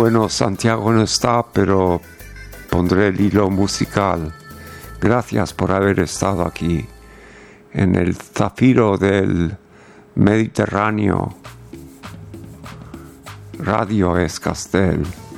Bueno, Santiago no está, pero pondré el hilo musical. Gracias por haber estado aquí, en el zafiro del Mediterráneo. Radio Escastel.